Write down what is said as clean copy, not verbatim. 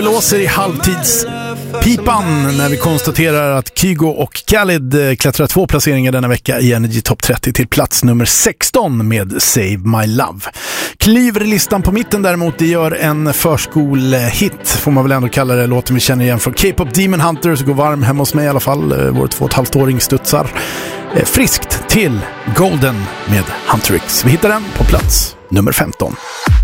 Låser i halvtidspipan när vi konstaterar att Kygo och Khalid klättrar 2 placeringar denna vecka i Energy Top 30 till plats nummer 16 med Save My Love. Kliver listan på mitten däremot, det gör en förskolehit, får man väl ändå kalla det, låten vi känner igen från K-pop Demon Hunters, går varm hemma hos mig i alla fall, vår 2,5-åring studsar friskt till Golden med Huntrix. Vi hittar den på plats nummer 15.